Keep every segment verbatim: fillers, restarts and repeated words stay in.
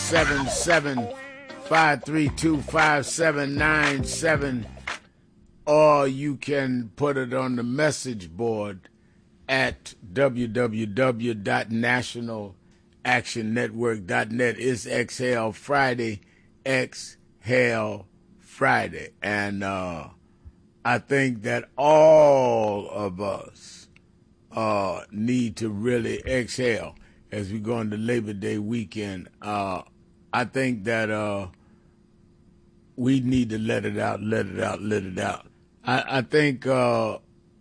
seven seven, five three two, five seven nine seven, or you can put it on the message board at w w w dot national action network dot net. It's Exhale Friday, Exhale Friday. And uh, I think that all of us uh, need to really exhale as we go into Labor Day weekend. Uh, I think that uh, we need to let it out, let it out, let it out. I, I think uh,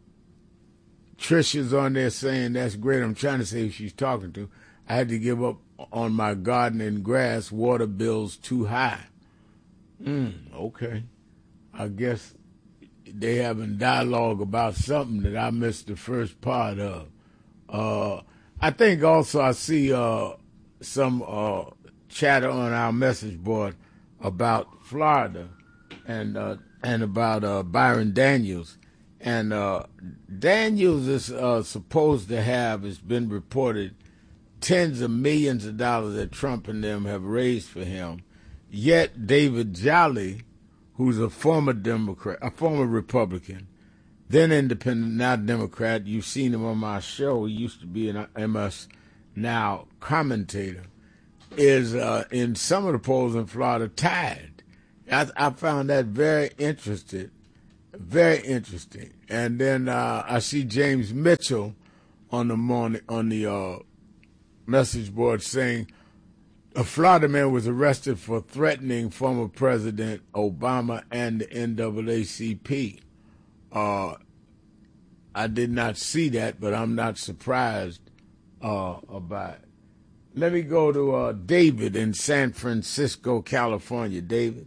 Trisha's on there saying that's great. I'm trying to say who she's talking to. I had to give up on my garden and grass. Water bills too high. Mm, okay. I guess they having dialogue about something that I missed the first part of. Uh, I think also I see uh, some uh, chatter on our message board about Florida and uh, and about uh, Byron Daniels. And uh, Daniels is uh, supposed to have, it's been reported, tens of millions of dollars that Trump and them have raised for him. Yet David Jolly, who's a former Democrat, a former Republican, then independent, now Democrat, you've seen him on my show, he used to be an M S Now commentator, is uh, in some of the polls in Florida tied. I, I found that very interesting. Very interesting. And then uh, I see James Mitchell on the morning on the uh, message board saying a Florida man was arrested for threatening former President Obama and the N double A C P. Uh, I did not see that, but I'm not surprised uh, about it. Let me go to uh, David in San Francisco, California. David.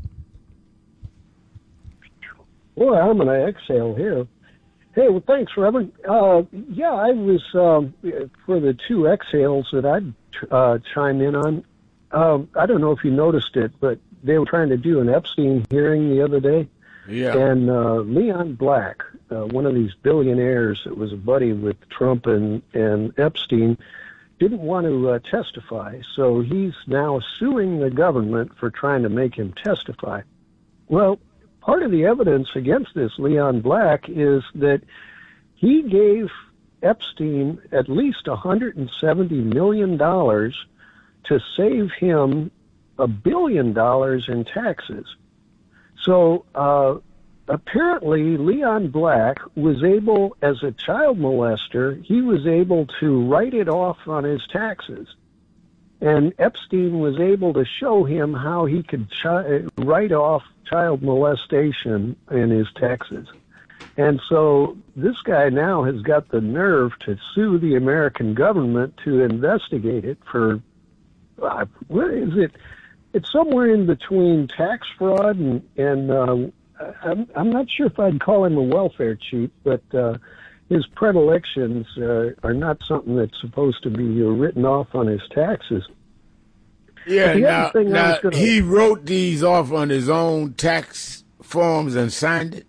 Boy, I'm going to exhale here. Hey, well, thanks, Reverend. Uh, yeah, I was, um, for the two exhales that I'd uh, chime in on, um, I don't know if you noticed it, but they were trying to do an Epstein hearing the other day. Yeah. And uh, Leon Black, uh, one of these billionaires that was a buddy with Trump and, and Epstein, didn't want to uh, testify. So he's now suing the government for trying to make him testify. Well, part of the evidence against this Leon Black is that he gave Epstein at least one hundred seventy million dollars to save him a billion dollars in taxes. So uh, apparently Leon Black was able, as a child molester, he was able to write it off on his taxes. And Epstein was able to show him how he could chi- write off child molestation in his taxes. And so this guy now has got the nerve to sue the American government to investigate it for, uh, what is it? It's somewhere in between tax fraud and, and uh, I'm, I'm not sure if I'd call him a welfare cheat, but uh, his predilections uh, are not something that's supposed to be uh, written off on his taxes. Yeah, now, now gonna... he wrote these off on his own tax forms and signed it?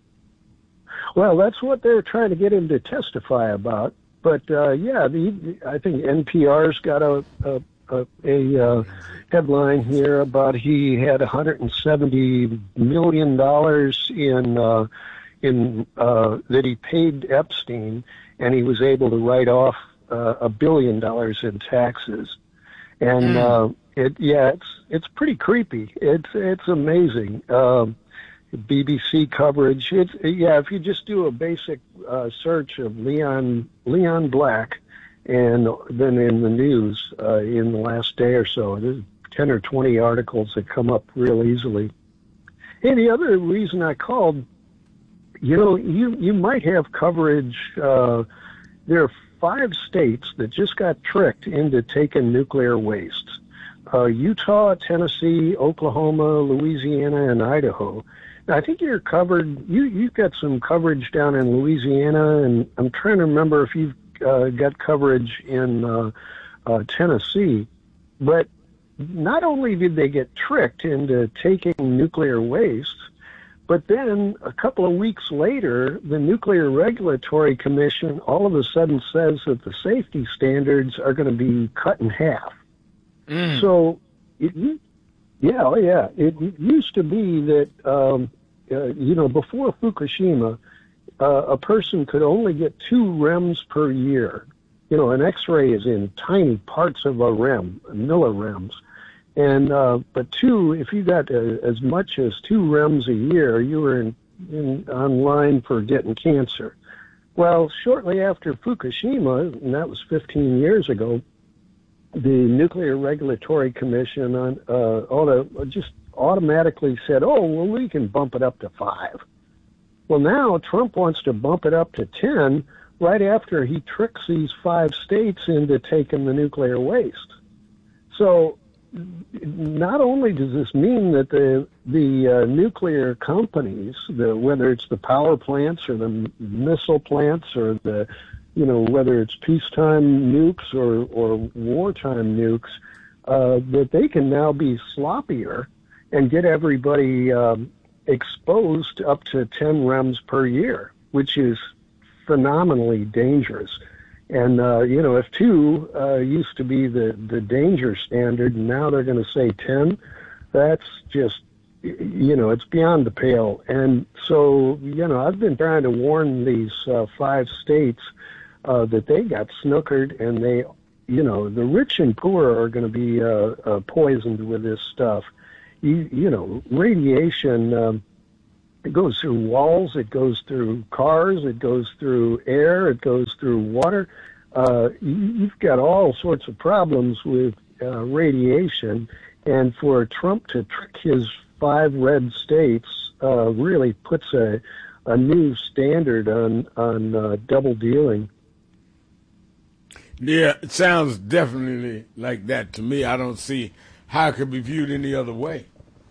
Well, that's what they're trying to get him to testify about. But, uh, yeah, the, I think N P R's got a, a, a, a uh, headline here about he had one hundred seventy million dollars in, uh, in uh, that he paid Epstein, and he was able to write off uh, a billion dollars in taxes. And, mm. uh, it, yeah, it's, it's pretty creepy. It's, it's amazing. Um, B B C coverage. It's, yeah, if you just do a basic, uh, search of Leon, Leon Black, and then in the news, uh, in the last day or so, there's ten or twenty articles that come up real easily. Hey, the other reason I called, you know, you, you might have coverage, uh, there are five states that just got tricked into taking nuclear waste. Uh, Utah, Tennessee, Oklahoma, Louisiana, and Idaho. Now, I think you're covered, you, you've got some coverage down in Louisiana, and I'm trying to remember if you've uh, got coverage in uh, uh, Tennessee. But not only did they get tricked into taking nuclear waste, but then a couple of weeks later, the Nuclear Regulatory Commission all of a sudden says that the safety standards are going to be cut in half. Mm. So it, yeah, oh yeah. It, it used to be that, um, uh, you know, before Fukushima, uh, a person could only get two R E Ms per year. You know, an X-ray is in tiny parts of a R E M, millirems. And, uh, but two, if you got uh, as much as two R E Ms a year, you were in, in, on line for getting cancer. Well, shortly after Fukushima, and that was fifteen years ago, the Nuclear Regulatory Commission on uh, auto, just automatically said, oh, well, we can bump it up to five. Well, now Trump wants to bump it up to ten right after he tricks these five states into taking the nuclear waste. So not only does this mean that the the uh, nuclear companies, the, whether it's the power plants or the missile plants or the, you know, whether it's peacetime nukes or, or wartime nukes, uh, that they can now be sloppier and get everybody um, exposed up to ten R E Ms per year, which is phenomenally dangerous. And, uh, you know, if two uh, used to be the, the danger standard, and now they're going to say ten, that's just, you know, it's beyond the pale. And so, you know, I've been trying to warn these uh, five states uh, that they got snookered, and they, you know, the rich and poor are going to be uh, uh, poisoned with this stuff. You, you know, radiation, um, it goes through walls, it goes through cars, it goes through air, it goes through water. Uh, you've got all sorts of problems with uh, radiation, and for Trump to trick his five red states uh, really puts a, a new standard on, on uh, double dealing. Yeah, it sounds definitely like that to me. I don't see how it could be viewed any other way.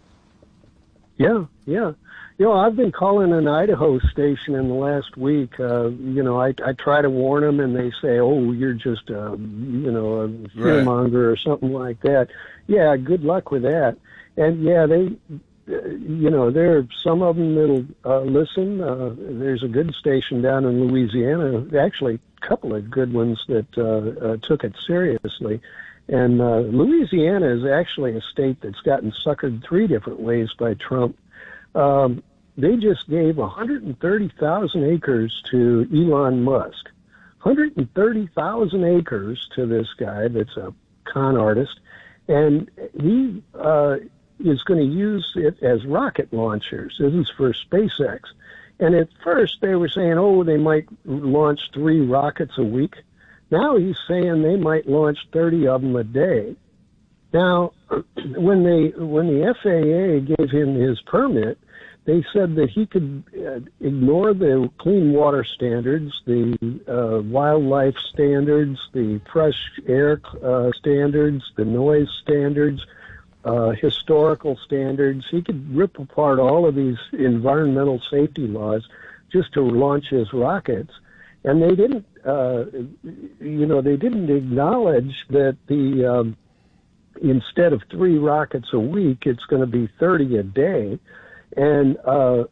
Yeah, yeah. You know, I've been calling an Idaho station in the last week. Uh, you know, I, I try to warn them, and they say, oh, you're just, a, you know, a fearmonger right. or something like that. Yeah, good luck with that. And, yeah, they, uh, you know, there are some of them that'll uh, listen. Uh, there's a good station down in Louisiana, actually a couple of good ones that uh, uh, took it seriously. And uh, Louisiana is actually a state that's gotten suckered three different ways by Trump. Um, they just gave one hundred thirty thousand acres to Elon Musk. one hundred thirty thousand acres to this guy that's a con artist. And he uh, is going to use it as rocket launchers. This is for SpaceX. And at first they were saying, oh, they might launch three rockets a week. Now he's saying they might launch thirty of them a day. Now, when they when the F A A gave him his permit, they said that he could uh, ignore the clean water standards, the uh, wildlife standards, the fresh air uh, standards, the noise standards, uh, historical standards. He could rip apart all of these environmental safety laws just to launch his rockets. And they didn't, uh, you know, they didn't acknowledge that the um, instead of three rockets a week, it's going to be thirty a day. And uh,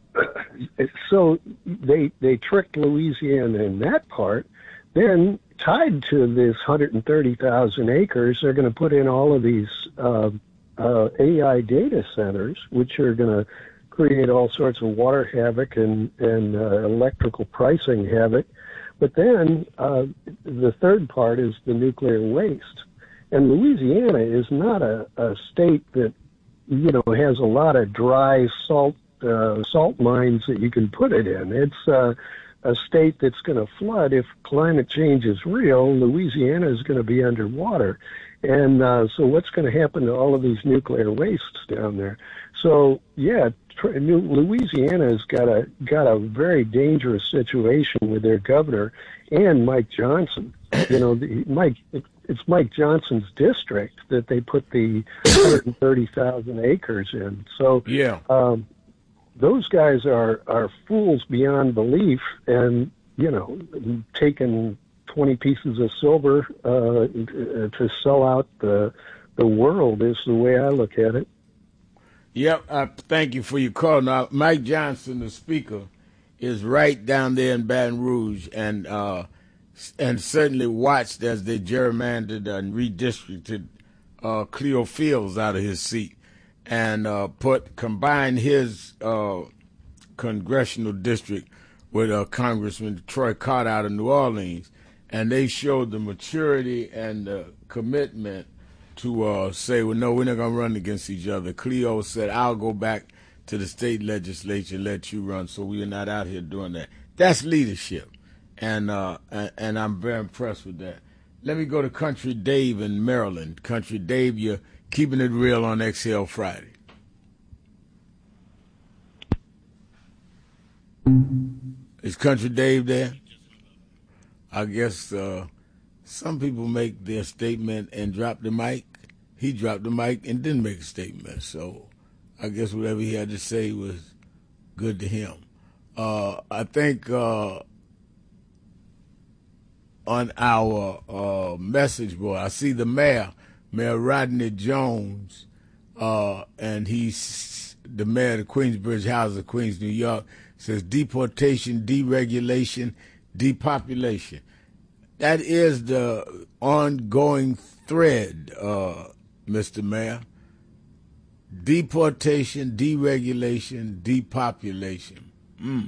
so they they tricked Louisiana in that part. Then tied to this one hundred thirty thousand acres, they're going to put in all of these uh, uh, A I data centers, which are going to create all sorts of water havoc and, and uh, electrical pricing havoc. But then uh, the third part is the nuclear waste. And Louisiana is not a, a state that, you know, has a lot of dry salt uh, salt mines that you can put it in. It's uh, a state that's going to flood if climate change is real. Louisiana is going to be underwater. And uh, so what's going to happen to all of these nuclear wastes down there? So, yeah, Louisiana has got a got a very dangerous situation with their governor and Mike Johnson. You know, the, Mike, it's Mike Johnson's district that they put the one hundred thirty thousand acres in. So, yeah, um, those guys are are fools beyond belief, and you know, taking twenty pieces of silver uh, to sell out the the world is the way I look at it. Yep, uh, thank you for your call. Now, Mike Johnson, the speaker, is right down there in Baton Rouge, and uh, and certainly watched as they gerrymandered and redistricted uh, Cleo Fields out of his seat and uh, put combine his uh, congressional district with uh, Congressman Troy Carter out of New Orleans, and they showed the maturity and the commitment to uh, say, well, no, we're not going to run against each other. Cleo said, I'll go back to the state legislature and let you run, so we're not out here doing that. That's leadership, and uh, and, and I'm very impressed with that. Let me go to Country Dave in Maryland. Country Dave, you're keeping it real on X L Friday. Is Country Dave there? I guess uh, some people make their statement and drop the mic. He dropped the mic and didn't make a statement, so I guess whatever he had to say was good to him. Uh, I think uh, on our uh, message board, I see the mayor, Mayor Rodney Jones, uh, and he's the mayor of Queensbridge House of Queens, New York, says deportation, deregulation, depopulation. That is the ongoing thread, uh, Mister Mayor. Deportation, deregulation, depopulation. Mm.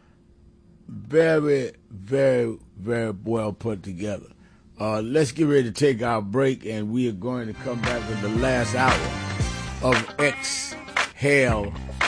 Very, very, very well put together. Uh, let's get ready to take our break, and we are going to come back with the last hour of Exhale